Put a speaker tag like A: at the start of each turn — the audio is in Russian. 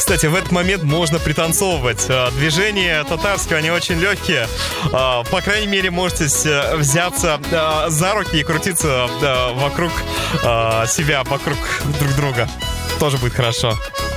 A: Кстати, в этот момент можно пританцовывать. Движения татарского, они очень легкие. По крайней мере, можете взяться за руки и крутиться вокруг себя, вокруг друг друга. Тоже будет хорошо.